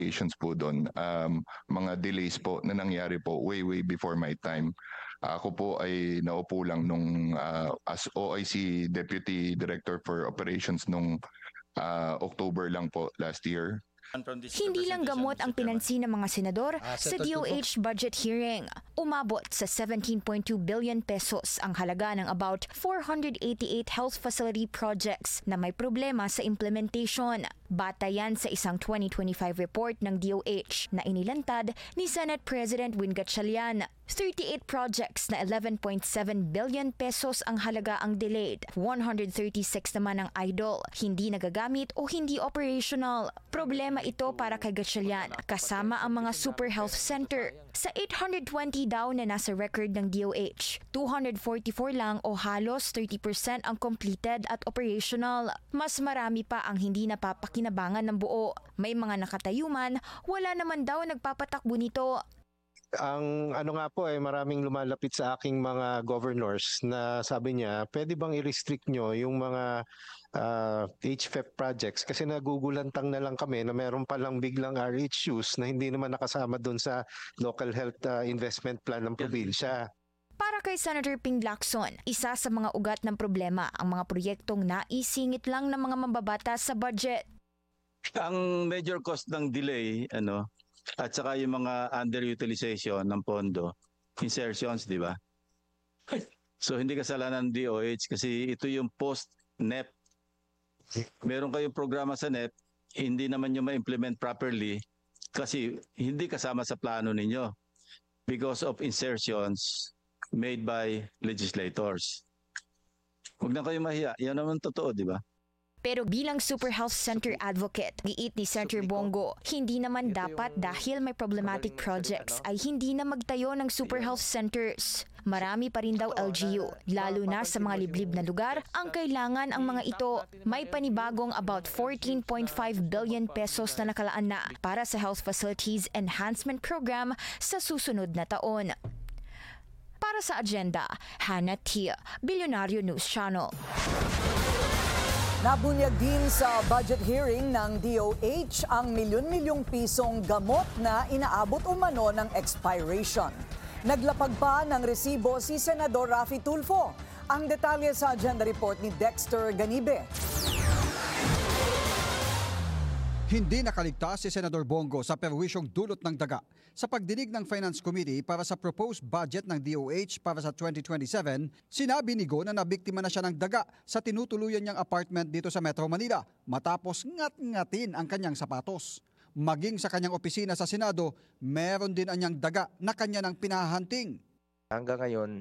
investigations po doon, mga delays po na nangyari po way before my time. Ako po ay naupo lang nung as OIC Deputy Director for Operations nung October lang po last year. Hindi lang gamot ang pinansin ng mga senador sa DOH budget hearing. Umabot sa 17.2 billion pesos ang halaga ng about 488 health facility projects na may problema sa implementation. Batayan sa isang 2025 report ng DOH na inilantad ni Senate President Win Gatchalian. 38 projects na 11.7 billion pesos ang halaga ang delayed. 136 naman ang idle, hindi nagagamit o hindi operational. Problema ito para kay Gatchalian, kasama ang mga super health center. Sa 820 daw na nasa record ng DOH, 244 lang o halos 30% ang completed at operational. Mas marami pa ang hindi napapakinabangan ng buo. May mga nakatayuman, wala naman daw nagpapatakbo nito. Ang ano nga po maraming lumalapit sa aking mga governors na sabi niya, pwede bang i-restrict nyo yung mga HFEP projects kasi nagugulantang na lang kami na meron palang biglang RHUs na hindi naman nakasama doon sa local health investment plan ng probinsya. Para kay Senator Ping Lacson, isa sa mga ugat ng problema ang mga proyektong naisingit lang ng mga mambabata sa budget. Ang major cost ng delay, at saka yung mga underutilization ng pondo, insertions, di ba? So hindi kasalanan ng DOH kasi ito yung post-NEP. Meron kayong programa sa NEP, hindi naman nyo ma-implement properly kasi hindi kasama sa plano ninyo because of insertions made by legislators. Huwag na kayo mahiya. Yan naman totoo, di ba? Pero bilang Super Health Center advocate, giit ni Senator Bongo, hindi naman dapat dahil may problematic projects ay hindi na magtayo ng Super Health Centers. Marami pa rin daw LGU, lalo na sa mga liblib na lugar, ang kailangan ang mga ito. May panibagong about 14.5 billion pesos na nakalaan na para sa Health Facilities Enhancement Program sa susunod na taon. Para sa agenda, Hannah Tia, Billionario News Channel. Nabunyag din sa budget hearing ng DOH ang milyon-milyong pisong gamot na inaabot umano ng expiration. Naglapag pa ng resibo si Senador Raffy Tulfo. Ang detalye sa agenda report ni Dexter Ganibe. Hindi nakaligtas si Senador Bongo sa perwisyong dulot ng daga sa pagdinig ng Finance Committee para sa proposed budget ng DOH para sa 2027. Sinabi ni Go na nabiktima na siya ng daga sa tinutuluyan niyang apartment dito sa Metro Manila matapos ngat-ngatin ang kanyang sapatos. Maging sa kanyang opisina sa Senado, meron din anyang daga na kanya ng pinahahanting. Hanggang ngayon,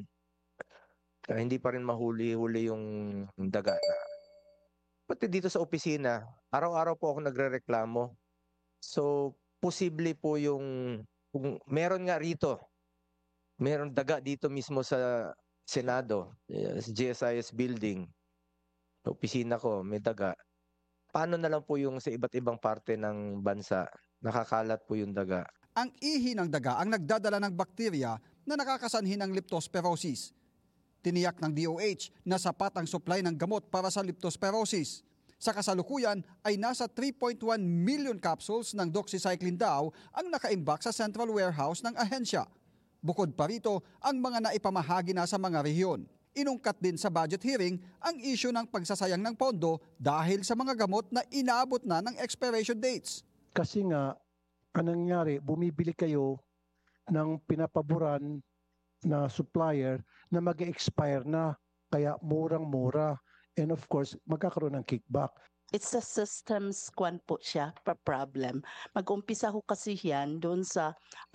hindi pa rin mahuli-huli yung daga na. Pati dito sa opisina, araw-araw po ako nagrereklamo. So, posible po kung meron nga rito, meron daga dito mismo sa Senado, sa GSIS building, sa opisina ko, may daga. Paano na lang po yung sa iba't ibang parte ng bansa, nakakalat po yung daga. Ang ihi ng daga ang nagdadala ng bakterya na nakakasanhi ng leptospirosis. Tiniyak ng DOH na sapat ang supply ng gamot para sa leptospirosis. Sa kasalukuyan ay nasa 3.1 million capsules ng doxycycline daw ang nakaimbak sa central warehouse ng ahensya. Bukod pa rito ang mga naipamahagi na sa mga rehiyon. Inungkat din sa budget hearing ang issue ng pagsasayang ng pondo dahil sa mga gamot na inaabot na ng expiration dates. Kasi nga, anong nangyari, bumibili kayo ng pinapaboran na supplier na mag-expire na, kaya murang-mura. And of course, magkakaroon ng kickback. It's a systems kwan po siya, problem. Mag-umpisa ko kasi yan doon sa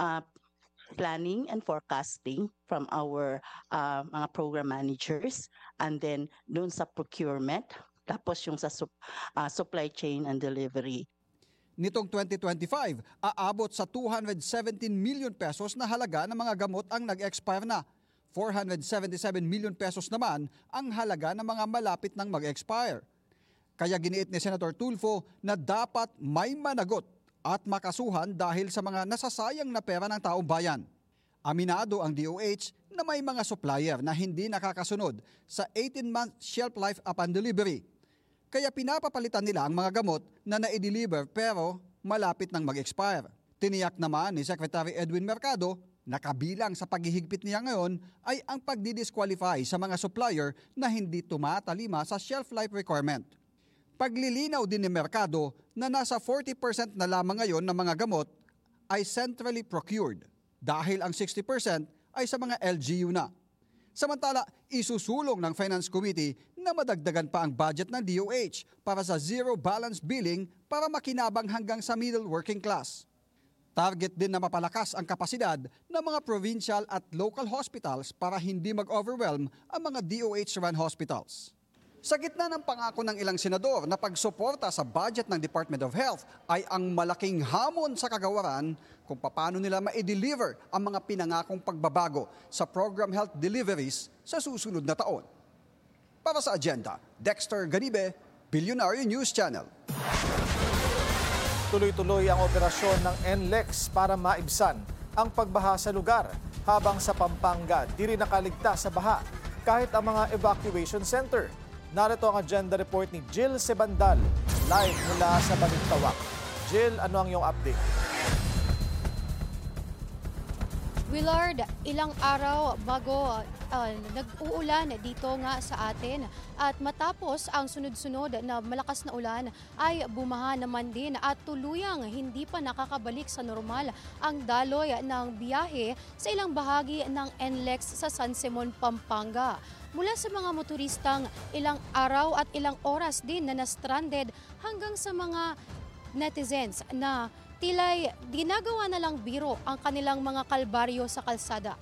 planning and forecasting from our mga program managers, and then doon sa procurement, tapos yung sa supply chain and delivery. Nitong 2025, aabot sa 217 million pesos na halaga ng mga gamot ang nag-expire na. 477 million pesos naman ang halaga ng mga malapit nang mag-expire. Kaya giniit ni Senator Tulfo na dapat may managot at makasuhan dahil sa mga nasasayang na pera ng taong bayan. Aminado ang DOH na may mga supplier na hindi nakakasunod sa 18-month shelf life upon delivery. Kaya pinapapalitan nila ang mga gamot na na-deliver pero malapit nang mag-expire. Tiniyak naman ni Secretary Edwin Mercado na kabilang sa paghihigpit niya ngayon ay ang pagdidisqualify sa mga supplier na hindi tumatalima sa shelf life requirement. Paglilinaw din ni Mercado na nasa 40% na lamang ngayon ng mga gamot ay centrally procured dahil ang 60% ay sa mga LGU na. Samantala, isusulong ng Finance Committee na madagdagan pa ang budget ng DOH para sa zero balance billing para makinabang hanggang sa middle working class. Target din na mapalakas ang kapasidad ng mga provincial at local hospitals para hindi mag-overwhelm ang mga DOH-run hospitals. Sa gitna ng pangako ng ilang senador na pagsuporta sa budget ng Department of Health ay ang malaking hamon sa kagawaran kung paano nila ma-deliver ang mga pinangakong pagbabago sa program health deliveries sa susunod na taon. Para sa agenda, Dexter Ganibe, Billionaire News Channel. Tuloy-tuloy ang operasyon ng NLEX para maibsan ang pagbaha sa lugar, habang sa Pampanga di rin nakaligtas sa baha kahit ang mga evacuation center. Narito ang agenda report ni Jill Sebandal, live mula sa Balintawak. Jill, ano ang iyong update? Willard, ilang araw bago nag-uulan dito nga sa atin at matapos ang sunod-sunod na malakas na ulan ay bumaha naman din at tuluyang hindi pa nakakabalik sa normal ang daloy ng biyahe sa ilang bahagi ng NLEX sa San Simon, Pampanga. Mula sa mga motoristang ilang araw at ilang oras din na na-stranded hanggang sa mga netizens na tila'y ginagawa na lang biro ang kanilang mga kalbaryo sa kalsada.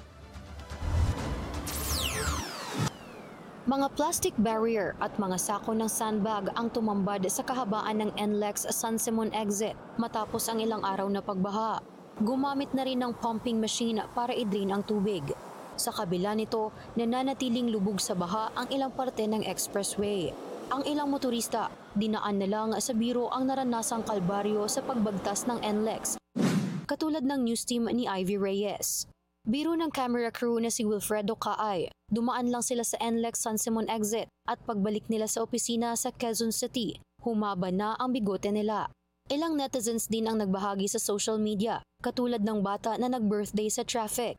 Mga plastic barrier at mga sako ng sandbag ang tumambad sa kahabaan ng NLEX San Simon exit matapos ang ilang araw na pagbaha. Gumamit na rin ng pumping machine para i-drain ang tubig. Sa kabila nito, nananatiling lubog sa baha ang ilang parte ng expressway. Ang ilang motorista, dinaan na lang sa biro ang naranasang kalbaryo sa pagbagtas ng NLEX. Katulad ng news team ni Ivy Reyes. Biro ng camera crew na si Wilfredo Kaay, dumaan lang sila sa NLEX San Simon exit at pagbalik nila sa opisina sa Quezon City, humaba na ang bigote nila. Ilang netizens din ang nagbahagi sa social media, katulad ng bata na nag-birthday sa traffic.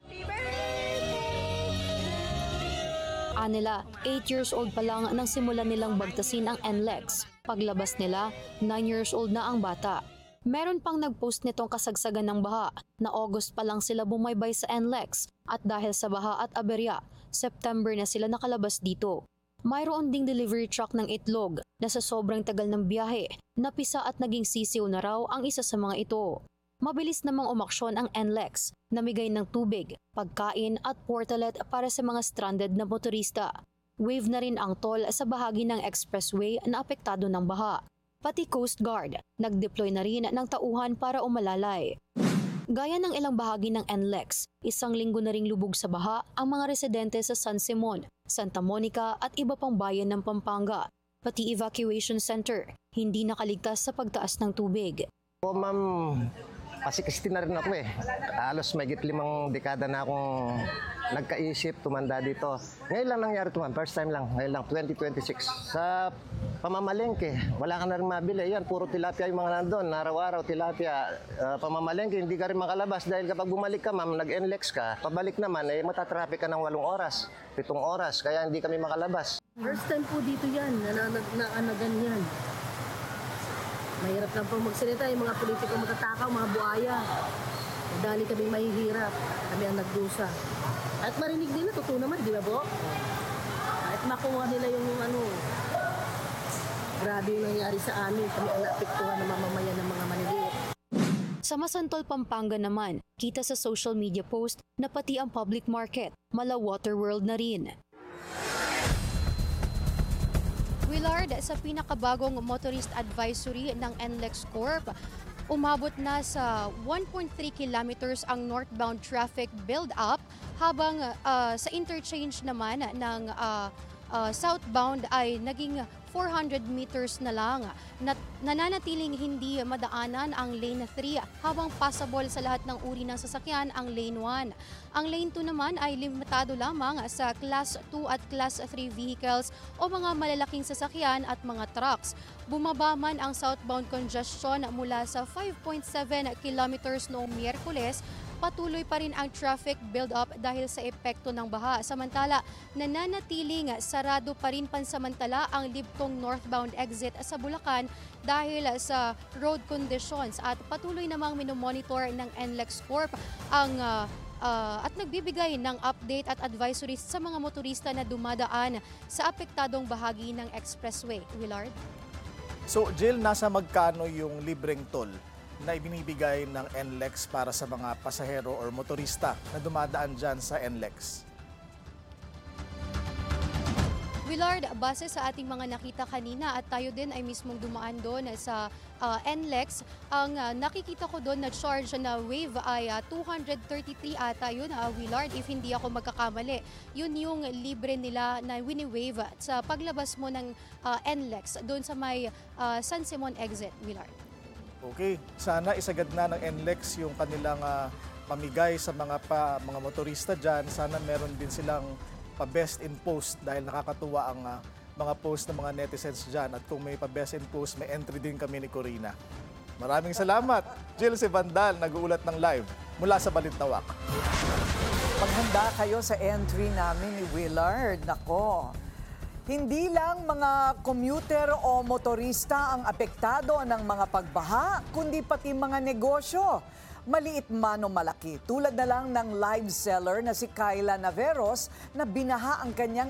Nila, 8 years old pa lang nang simulan nilang bagtasin ang NLEX. Paglabas nila, 9 years old na ang bata. Meron pang nagpost nitong kasagsagan ng baha na August pa lang sila bumaybay sa NLEX at dahil sa baha at aberya, September na sila nakalabas dito. Mayroon ding delivery truck ng itlog na sa sobrang tagal ng biyahe, napisa at naging sisiw na raw ang isa sa mga ito. Mabilis namang umaksyon ang NLEX, namigay ng tubig, pagkain at portalet para sa mga stranded na motorista. Wave na rin ang toll sa bahagi ng expressway na apektado ng baha. Pati Coast Guard, nag-deploy na rin ng tauhan para umalalay. Gaya ng ilang bahagi ng NLEX, isang linggo na ring lubog sa baha ang mga residente sa San Simon, Santa Monica at iba pang bayan ng Pampanga. Pati evacuation center, hindi nakaligtas sa pagtaas ng tubig. Ma'am, kasi na rin ako eh. Halos mahigit 5 dekada na akong nagkaisip, tumanda dito. Ngayon lang nangyari ito, ma'am. First time lang. Ngayon lang, 2026. Sa pamamalengke, wala ka na rin mabili. Yan, puro tilapia yung mga nandun. Araw-araw, tilapia. Pamamalengke, hindi ka rin makalabas. Dahil kapag bumalik ka, ma'am, nag-NLEX ka, pabalik naman, matatraffic ka ng 8 oras, 7 oras. Kaya hindi kami makalabas. First time po dito yan, na ganyan. Mahirap lang po magsalita, yung mga politiko matatakaw, mga buaya. Dali kaming mahihirap, kami ang nagdusa. At marinig nila, totoo naman, di ba po? At makuha nila yung grabe yung nangyari sa amin, kami ang naapektuhan ng mamamayan ng mga manigit. Sa Masantol, Pampanga naman, kita sa social media post na pati ang public market, mala Waterworld na rin. Willard, sa pinakabagong motorist advisory ng NLEX Corp, umabot na sa 1.3 kilometers ang northbound traffic build-up habang sa interchange naman ng southbound ay naging 400 meters na lang. Nananatiling hindi madaanan ang Lane 3 habang passable sa lahat ng uri ng sasakyan ang Lane 1. Ang Lane 2 naman ay limitado lamang sa Class 2 at Class 3 vehicles o mga malalaking sasakyan at mga trucks. Bumaba man ang southbound congestion mula sa 5.7 kilometers noong Miyerkules, patuloy pa rin ang traffic build-up dahil sa epekto ng baha. Samantala, nananatiling sarado pa rin pansamantala ang Libtong northbound exit sa Bulacan dahil sa road conditions at patuloy namang minomonitor ng NLEX Corp at nagbibigay ng update at advisories sa mga motorista na dumadaan sa apektadong bahagi ng expressway. Willard? So, Jill, nasa magkano yung libreng toll na ibinibigay ng NLEX para sa mga pasahero or motorista na dumadaan dyan sa NLEX? Willard, base sa ating mga nakita kanina at tayo din ay mismong dumaan doon sa NLEX, ang nakikita ko doon na charge na wave ay 233 ata yun, Willard, if hindi ako magkakamali. Yun yung libre nila na wini-wave sa paglabas mo ng NLEX doon sa may San Simon exit, Willard. Okay, sana isagad na ng NLEX yung kanilang pamigay sa mga motorista dyan. Sana meron din silang pa-best in post dahil nakakatuwa ang mga post ng mga netizens dyan. At kung may pa-best in post, may entry din kami ni Corina. Maraming salamat. Jill Sibandal, nag-uulat ng live mula sa Balintawak. Paghanda kayo sa entry namin ni Willard. Nako. Hindi lang mga commuter o motorista ang apektado ng mga pagbaha, kundi pati mga negosyo. Maliit man o malaki, tulad na lang ng live seller na si Kyla Naveros na binaha ang kanyang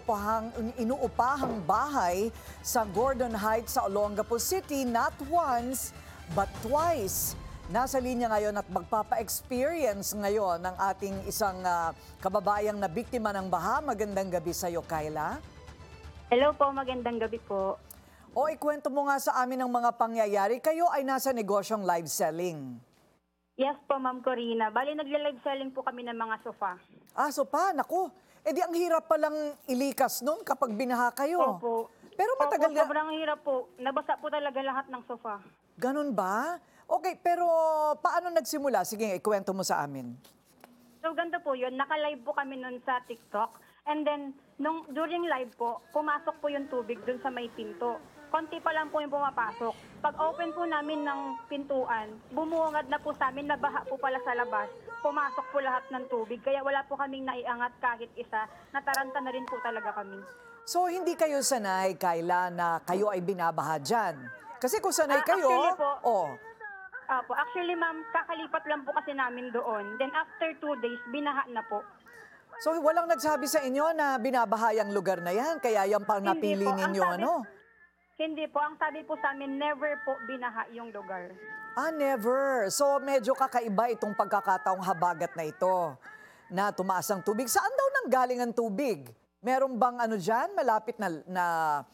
inuupahang bahay sa Gordon Heights sa Olongapo City not once but twice. Nasa linya ngayon at magpapa-experience ngayon ng ating isang kababayang na biktima ng baha. Magandang gabi sa iyo, Kyla. Hello po, magandang gabi po. O ikwento mo nga sa amin ang mga pangyayari. Kayo ay nasa negosyong live selling. Yes po, Ma'am Corina. Bali, nagla-live selling po kami ng mga sofa. Sofa? Naku. Eh di ang hirap palang ilikas nun kapag binaha kayo. Opo. Pero matagal na... Sobrang hirap po. Nabasa po talaga lahat ng sofa. Ganun ba? Okay, pero paano nagsimula? Sige, ikwento mo sa amin. So, ganda po yun. Naka-live po kami nun sa TikTok. And then, during live po, pumasok po yung tubig dun sa may pinto. Konti pa lang po yung pumapasok. Pag open po namin ng pintuan, bumuungad na po sa amin, nabaha po pala sa labas. Pumasok po lahat ng tubig. Kaya wala po kaming naiangat kahit isa. Nataranta na rin po talaga kami. So, hindi kayo sanay, Kyla, na kayo ay binabaha dyan? Kasi kung sanay kayo... Actually po, actually, ma'am, kakalipat lang po kasi namin doon. Then after 2 days, binaha na po. So, walang nagsabi sa inyo na binabahayang lugar na yan, kaya yan pang napili ninyo, ano? Hindi po. Ang sabi po sa amin, never po binaha yung lugar. Never. So, medyo kakaiba itong pagkakataong habagat na ito na tumaas ang tubig. Saan daw nanggaling ang tubig? Meron bang ano dyan, malapit na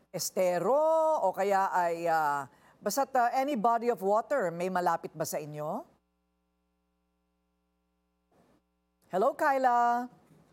estero o kaya ay basta't any body of water, may malapit ba sa inyo? Hello, Kyla.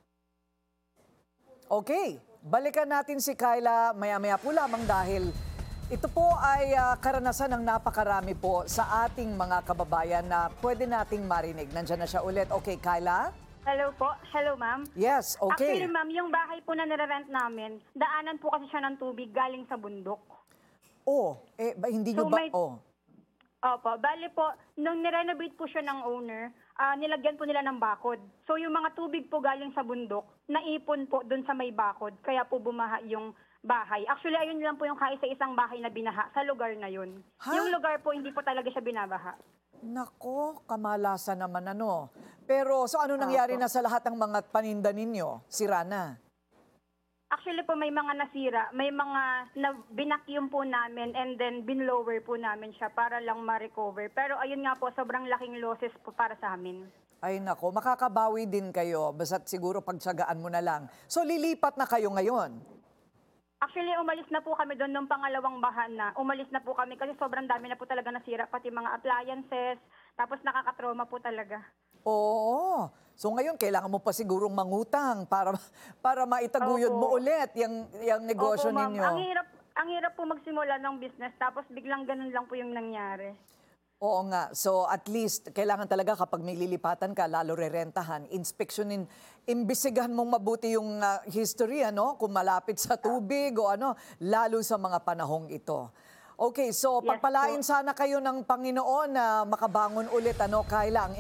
Okay, balikan natin si Kyla maya-maya po lamang dahil ito po ay karanasan ng napakarami po sa ating mga kababayan na pwede nating marinig. Nandiyan na siya ulit. Okay, Kyla? Hello po. Hello, ma'am. Yes, okay. Actually, ma'am, yung bahay po na nire-rent namin, daanan po kasi siya ng tubig galing sa bundok. Hindi nyo ba... Opo, bali po, nung nirenovate po siya ng owner, nilagyan po nila ng bakod. So yung mga tubig po galing sa bundok, naipon po dun sa may bakod, kaya po bumaha yung bahay. Actually, ayun lang po yung kaisa-isang bahay na binaha sa lugar na yun. Yung lugar po, hindi po talaga siya binabaha. Nako, kamalasan naman ano. Pero so ano nangyari na sa lahat ng mga paninda ninyo? Sira na? Actually po may mga nasira, may mga binakyum po namin and then binlower po namin siya para lang ma-recover. Pero ayun nga po, sobrang laking losses po para sa amin. Ay nako, makakabawi din kayo, basta't siguro pagtsagaan mo na lang. So lilipat na kayo ngayon? Actually, umalis na po kami doon nung pangalawang baha na. Umalis na po kami kasi sobrang dami na po talaga nasira, pati mga appliances, tapos nakakatrauma po talaga. Oo. So ngayon, kailangan mo pa sigurong mangutang para maitaguyod mo ulit yung negosyo Opo, ma'am. ninyo. ang hirap po magsimula ng business tapos biglang ganun lang po yung nangyari. Oo nga. So at least, kailangan talaga kapag may lilipatan ka, lalo rerentahan, inspeksyonin, imbisigahan mong mabuti yung history, ano? Kung malapit sa tubig o ano, lalo sa mga panahong ito. Okay, so Yes pagpalain po. sana kayo ng Panginoon na makabangon ulit, ano, Kyla.